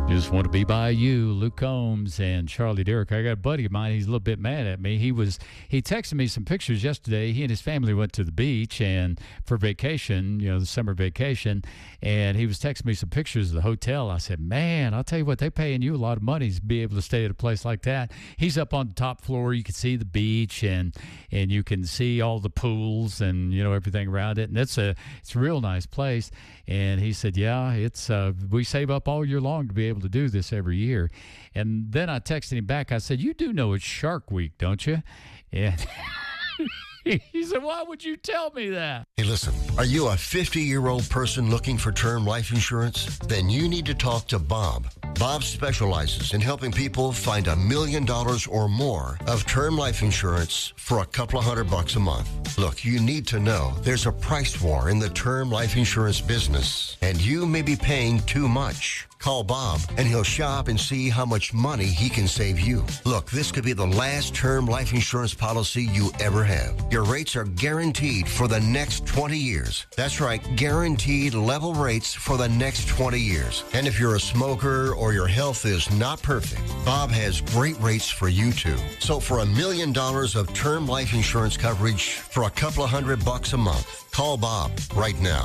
Just want to be by you, Luke Combs and Charlie Derrick. I got a buddy of mine. He's a little bit mad at me. He texted me some pictures yesterday. He and his family went to the beach and for vacation, the summer vacation, and he was texting me some pictures of the hotel. I said, man, I'll tell you what, they're paying you a lot of money to be able to stay at a place like that. He's up on the top floor. You can see the beach and you can see all the pools and everything around it. And it's a real nice place. And he said, yeah, it's we save up all year long to be able to do this every year. And then I texted him back. I said, you do know it's Shark Week, don't you? And he said, why would you tell me that? Hey, listen, are you a 50-year-old person looking for term life insurance? Then you need to talk to Bob. Bob specializes in helping people find $1 million or more of term life insurance for a couple of $100 a month. Look, you need to know there's a price war in the term life insurance business, and you may be paying too much. Call Bob, and he'll shop and see how much money he can save you. Look, this could be the last term life insurance policy you ever have. Your rates are guaranteed for the next 20 years. That's right, guaranteed level rates for the next 20 years. And if you're a smoker or your health is not perfect, Bob has great rates for you too. So for $1 million of term life insurance coverage for a couple of $100 a month, call Bob right now.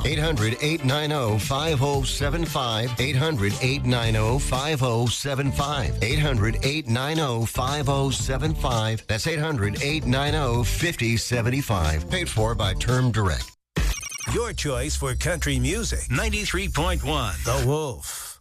800-890-5075. 800-890-5075. 800-890-5075. That's 800-890-5075. Paid for by Term Direct. Your choice for country music. 93.1 The Wolf.